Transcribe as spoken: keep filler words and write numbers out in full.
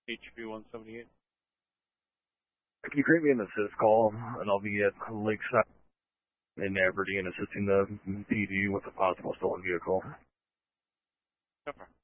H B one seventy-eight. Can you create me an assist call, and I'll be at Lakeside in Aberdeen assisting the P D with a possible stolen vehicle. No problem.